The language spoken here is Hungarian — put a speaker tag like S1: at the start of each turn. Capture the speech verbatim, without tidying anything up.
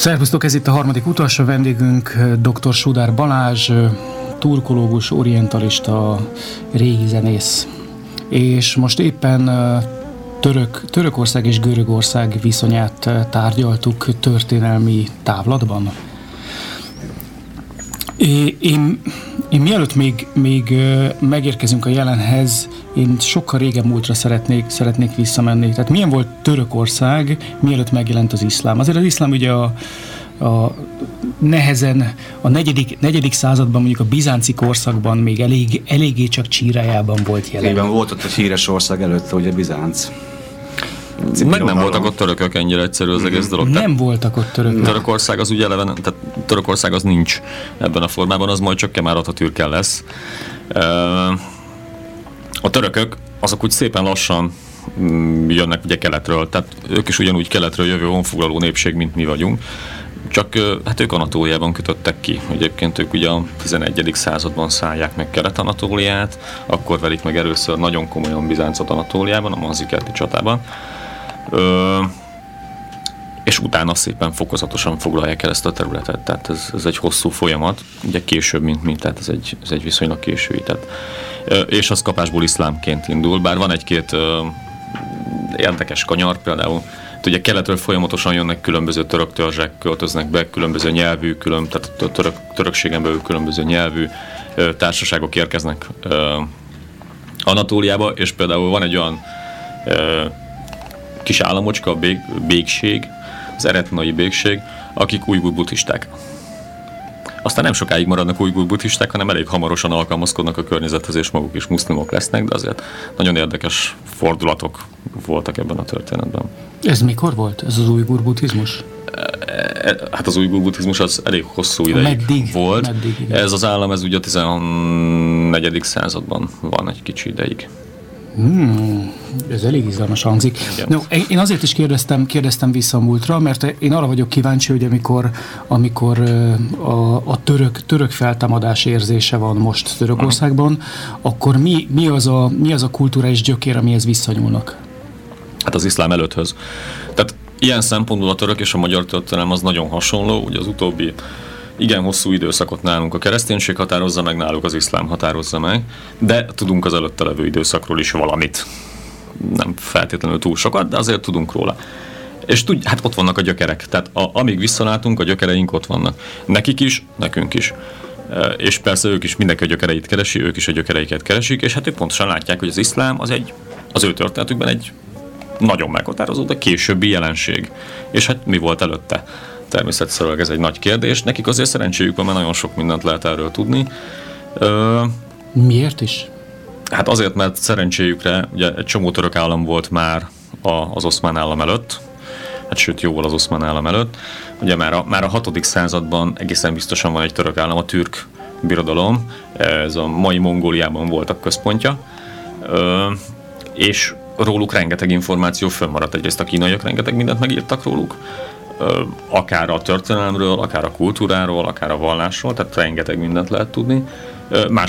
S1: Szervusztok, ez itt a harmadik utas, a vendégünk dr. Sudár Balázs, turkológus, orientalista, régi zenész. És most éppen török, Törökország és Görögország viszonyát tárgyaltuk történelmi távlatban. Én, én, én mielőtt még, még megérkezünk a jelenhez, én sokkal régebb múltra szeretnék, szeretnék visszamenni. Tehát milyen volt Törökország, mielőtt megjelent az iszlám? Azért az iszlám ugye a, a nehezen, a negyedik, negyedik században, mondjuk a bizánci korszakban még elég, eléggé csak csírájában volt jelen.
S2: Igen, volt ott egy híres ország előtte, ugye Bizánc.
S3: Meg nem voltak ott törökök, ennyire egyszerű az egész dolog.
S1: Nem
S3: tehát
S1: voltak ott törökök.
S3: Törökország az ugye eleven, tehát Törökország az nincs ebben a formában, az majd csak Kemal Atatürkkel lesz. A törökök azok úgy szépen lassan jönnek ugye keletről, tehát ők is ugyanúgy keletről jövő honfoglaló népség, mint mi vagyunk. Csak hát ők Anatóliában kötöttek ki. Egyébként ők ugye a tizenegyedik században szállják meg Kelet-Anatóliát, akkor verik meg először nagyon komolyan Bizáncot Anatóliában, a Manzikerti csatában. Ö, és utána szépen fokozatosan foglalják el ezt a területet. Tehát ez, ez egy hosszú folyamat, ugye később, mint mi, tehát ez egy, ez egy viszonylag késői. Tehát, ö, és az kapásból iszlámként indul, bár van egy-két ö, érdekes kanyar, például ugye keletről folyamatosan jönnek különböző török törzsek, költöznek be, különböző nyelvű, külön, tehát a török, törökségen belül különböző nyelvű ö, társaságok érkeznek ö, Anatóliába, és például van egy olyan ö, kis államocska, a bég, békség, az eretnai békség, akik ujgur buddhisták. Aztán nem sokáig maradnak ujgur buddhisták, hanem elég hamarosan alkalmazkodnak a környezethez, és maguk is muszlimok lesznek, de azért nagyon érdekes fordulatok voltak ebben a történetben.
S1: Ez mikor volt, ez az ujgur buddhizmus?
S3: Hát az ujgur buddhizmus az elég hosszú ideig
S1: meddig,
S3: volt.
S1: Meddig,
S3: ez az állam, ez ugye a tizennegyedik században van egy kicsi ideig.
S1: Hmm, ez elég izgalmas hangzik. No, én azért is kérdeztem, kérdeztem vissza a múltra, mert én arra vagyok kíváncsi, hogy amikor, amikor a, a török, török feltámadás érzése van most Törökországban, akkor mi, mi, az a, mi az a kulturális gyökér, amihez visszanyúlnak?
S3: Hát az iszlám előtthöz. Tehát ilyen szempontból a török és a magyar történelem az nagyon hasonló, ugye az utóbbi igen hosszú időszakot nálunk a kereszténység határozza meg, náluk az iszlám határozza meg, de tudunk az előtte levő időszakról is valamit. Nem feltétlenül túl sokat, de azért tudunk róla. És tud, hát ott vannak a gyökerek, tehát a, amíg visszalátunk, a gyökereink ott vannak. Nekik is, nekünk is. E, és persze ők is, mindenki a gyökereit keresi, ők is a gyökereiket keresik, és hát ők pontosan látják, hogy az iszlám az egy, az ő történetükben egy nagyon meghatározó, de későbbi jelenség. És hát mi volt előtte? Természetszerűleg ez egy nagy kérdés. Nekik azért szerencséjük van, mert nagyon sok mindent lehet erről tudni. Ö,
S1: Miért is?
S3: Hát azért, mert szerencséjükre ugye egy csomó török állam volt már a, az oszmán állam előtt, hát sőt jóval az oszmán állam előtt. Ugye már a, már a hatodik században egészen biztosan van egy török állam, a türk birodalom, ez a mai Mongóliában volt a központja, Ö, és róluk rengeteg információ fönnmaradt. Egyrészt a kínaiak rengeteg mindent megírtak róluk, akár a történelemről, akár a kultúráról, akár a vallásról, tehát rengeteg mindent lehet tudni. Más